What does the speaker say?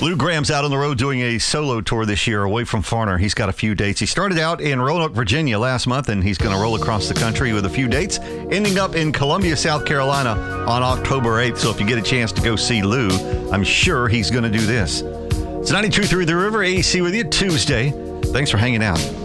Lou Graham's out on the road doing a solo tour this year away from Farner. He's got a few dates. He started out in Roanoke, Virginia last month, and he's going to roll across the country with a few dates, ending up in Columbia, South Carolina on October 8th. So if you get a chance to go see Lou, I'm sure he's going to do this. It's 92.3 The River, AC with you Tuesday. Thanks for hanging out.